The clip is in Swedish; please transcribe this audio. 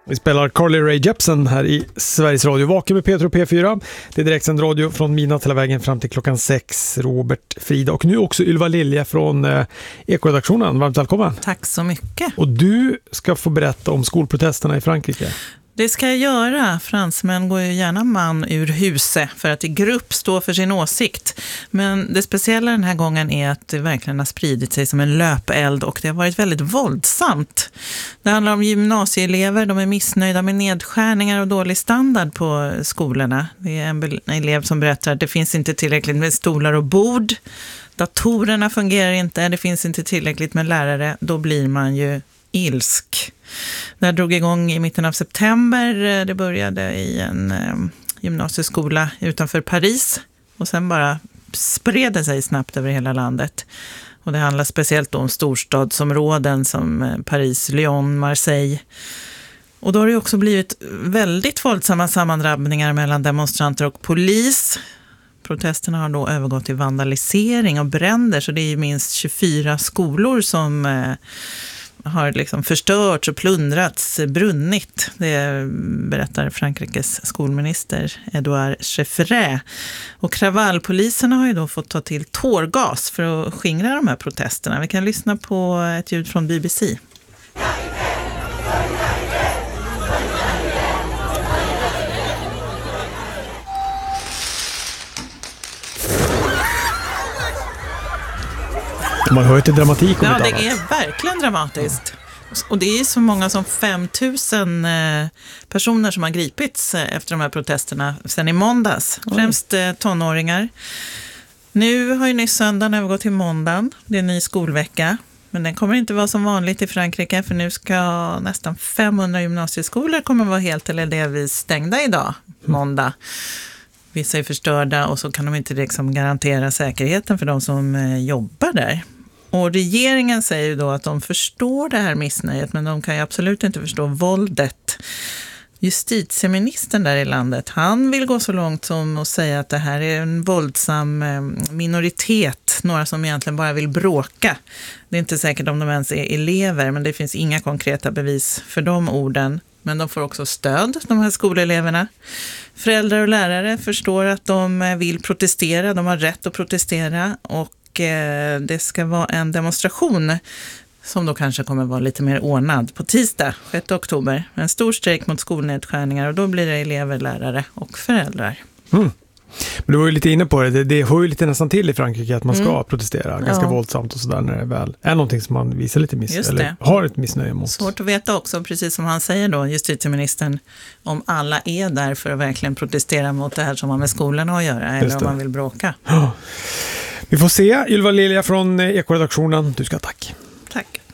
Vi spelar Carly Rae Jepsen här i Sveriges Radio. Vaken med Petro P4. Det är direktsänd radio från midnatt hela vägen fram till klockan 6. Robert, Frida och nu också Ylva Lilja från Ekoredaktionen. Varmt välkommen. Tack så mycket. Och du ska få berätta om skolprotesterna i Frankrike. Det ska jag göra. Fransmän går ju gärna man ur huset för att i grupp stå för sin åsikt. Men det speciella den här gången är att det verkligen har spridit sig som en löpeld och det har varit väldigt våldsamt. Det handlar om gymnasieelever, de är missnöjda med nedskärningar och dålig standard på skolorna. Det är en elev som berättar att det finns inte tillräckligt med stolar och bord. Datorerna fungerar inte, det finns inte tillräckligt med lärare. Då blir man ju ilsk. Det här drog igång i mitten av september. Det började i en gymnasieskola utanför Paris och sen bara spred det sig snabbt över hela landet. Och det handlar speciellt om storstadsområden som Paris, Lyon, Marseille. Och då har det också blivit väldigt våldsamma sammandrabbningar mellan demonstranter och polis. Protesterna har då övergått till vandalisering och bränder, så det är ju minst 24 skolor som har liksom förstörts och plundrats, brunnit. Det berättar Frankrikes skolminister Edouard Chefferet. Och kravallpoliserna har ju då fått ta till tårgas för att skingra de här protesterna. Vi kan lyssna på ett ljud från BBC. Man hör inte dramatik om ja, det är verkligen dramatiskt. Och det är så många som 5 000 personer som har gripits efter de här protesterna sedan i måndags. Främst tonåringar. Nu har ju nyss söndagen övergått till måndagen. Det är en ny skolvecka. Men den kommer inte vara som vanligt i Frankrike, för nu ska nästan 500 gymnasieskolor kommer vara helt eller delvis stängda idag, måndag. Vissa är förstörda och så kan de inte liksom garantera säkerheten för de som jobbar där. Och regeringen säger ju då att de förstår det här missnöjet, men de kan ju absolut inte förstå våldet. Justitieministern där i landet, han vill gå så långt som att säga att det här är en våldsam minoritet, några som egentligen bara vill bråka. Det är inte säkert om de ens är elever, men det finns inga konkreta bevis för de orden. Men de får också stöd, de här skoleleverna. Föräldrar och lärare förstår att de vill protestera, de har rätt att protestera och det ska vara en demonstration som då kanske kommer vara lite mer ordnad på tisdag, 6 oktober. En stor strejk mot skolnedskärningar och då blir det elever, lärare och föräldrar. Mm. Men du var ju lite inne på det, det hör ju lite nästan till i Frankrike att man ska protestera ganska våldsamt och sådär när det väl är någonting som man visar lite eller har ett missnöje mot. Svårt att veta också, precis som han säger då, justitieministern, om alla är där för att verkligen protestera mot det här som har med skolorna att göra eller om man vill bråka. Ja. Vi får se. Ylva Lilja från Ekoredaktionen, du ska tack. Tack.